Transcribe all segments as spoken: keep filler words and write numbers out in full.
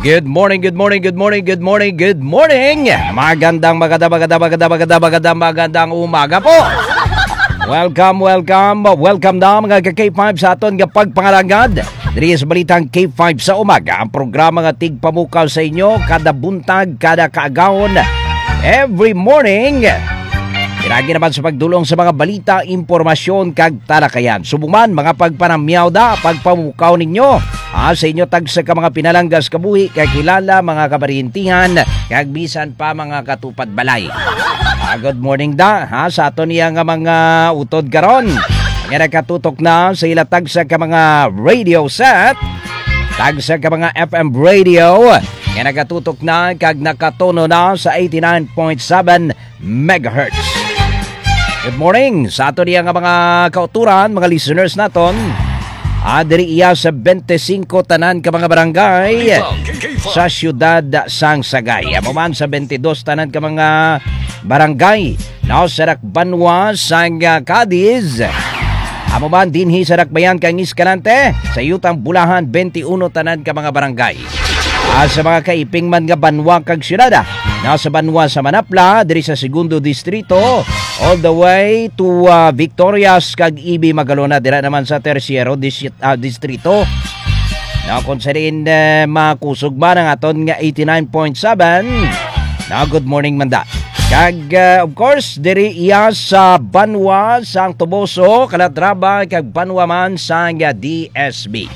Good morning, good morning, good morning, good morning, good morning. Magandang, maganda, maganda, maganda, maganda, maganda, magandang umaga po. Welcome, welcome, welcome na mga ka-K five sa aton nga pagpangalangad. Diri sa balitang K five sa umaga, ang programa nga tigpamukaw sa inyo kada buntag, kada kaagahon, every morning. Pinagi naman sa pagdulong sa mga balita, impormasyon, kag talakayan. Subuman, mga pagpanamyaw da, pagpamukaw ninyo. Ah, sa inyo tag sa ka mga pinalanggas kabuhi, kag kilala, mga kabarintihan, kag bisan pa mga katupad balay. Ah, good morning da, ha, sa ato niya nga mga utod karon. Nga nakatutok na sa ilatag sa ka mga radio set, tag sa ka mga F M radio, nga nakatutok na kag nakatono na sa eighty-nine point seven megahertz. Good morning sa ato niya nga mga kauturan, mga listeners naton. Adri iya sa twenty-five tanan ka mga barangay sa siyudad sang Sagay. Amo man sa twenty-two tanan ka mga barangay na sa Banwa sang Cadiz. Amo man dinhi sa Dakbayan kang Escalante sa Yutang Bulahan twenty-one tanan ka mga barangay. Ah, sa mga kaiping man nga Banwa kag siyudad na sa Banwa sa Manapla diri sa Segundo Distrito all the way to uh, Victorias kag I B Magalona dira naman sa Terciero dis- uh, Distrito. Na kung sa rin uh, makusog ba ng aton nga eighty-nine point seven. Na good morning manda. Kag uh, of course diri iya sa Banwa sang Toboso, Calatrava kag Banwa man sang uh, D S B.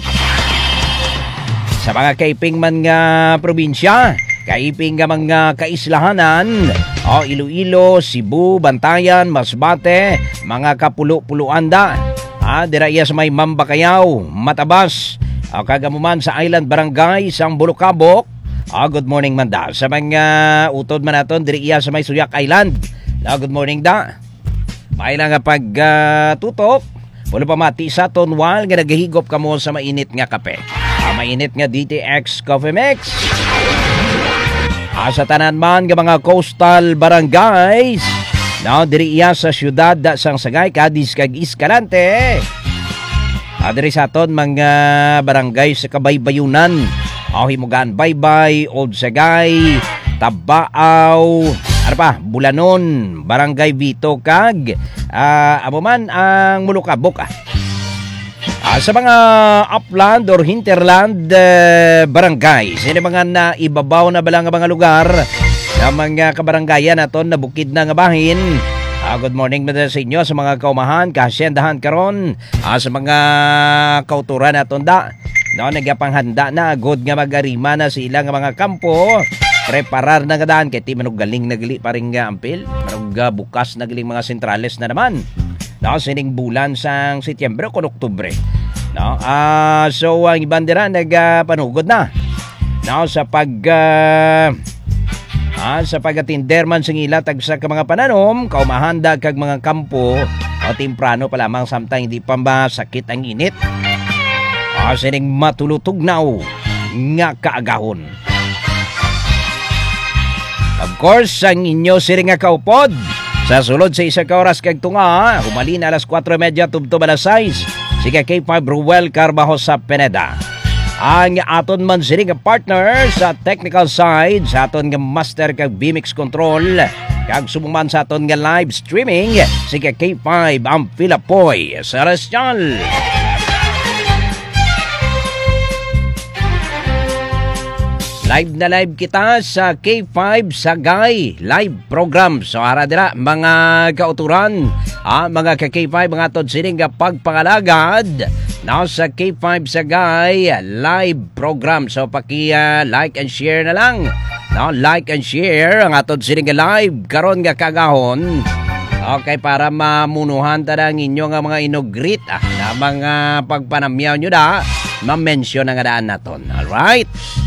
Sa mga kaiping man nga probinsya, kaiping nga mga kaislahanan, o Iloilo, Cebu, Bantayan, Masbate, mga kapulo-puluan da. Ah, dira iya sa may Mambakayaw, Matabas, o kagamuman sa Island Barangay, sang Bulukabok. Ah, good morning man da. Sa mga utod man naton, diri iya sa may Suyak Island. Ah, good morning da. May lang nga pag uh, tutok, wala pa mati sa tonwal nga nagahigop ka mo sa mainit nga kape. Ah, mainit nga D T X Coffee Mix. Ah, sa tanan man nga mga coastal barangays na diri iya sa siyudad sang Sagay, Cadiz kag Escalante. Ah, diri sa aton mga barangay sa Kabaybayunan, ah, Himugan Baybay, Old Sagay, Tabaaw, ano pa, Bulanon, Barangay Vito kag ah, amo man ang Mulukabok. Ah. Ah, sa mga upland or hinterland uh, barangay, sino mga na ibabaw na balang mga lugar na mga kabarangayan naton na bukid na nga bahin. Ah, good morning mga sa inyo sa mga kaumahan, kasyendahan karon, ah, sa mga kauturan naton da. No, nagapanghanda na good nga mag-arima na sila nga mga kampo. Preparar na nga daan kay ti manog galing nagali pa rin nga ampil. Manog uh, bukas nagaling mga sentrales na naman. No, sining bulan sang Setyembre o Oktubre. No, ah uh, so ang ibandera nagpanugod uh, na. No, sa pag uh, ah, sa pagatinder man sing ila tag sa mga pananom, kaumahanda kag mga kampo o temprano pa lamang samtang hindi pa masakit ang init. Ah, sining matulutugnaw nga kaagahon. Of course, ang inyo siring nga kaupod. Sa sulod sa isa ka oras kag tunga, humalin alas four thirty tubtob alas sais. Sige K five Ruel Carbajo sa Pineda. Ang aton man sining partner sa technical side, sa aton nga master kag B M X control, kag sumuman sa aton nga live streaming, sige K five ang Pilapoy sa Celestial. Live na live kita sa K five Sagay live program. So ara dira mga kauturan, ah, mga ka K five mga tod sining nga pagpangalagad now sa K five Sagay live program. So paki uh, like and share na lang. Now like and share ang atod sining nga live karon nga kagahon. Okay, para mamunuhan ta ang inyo nga mga inogrit ah, na mga pagpanamyaw nyo da, ma-mention na nga daan naton. Alright?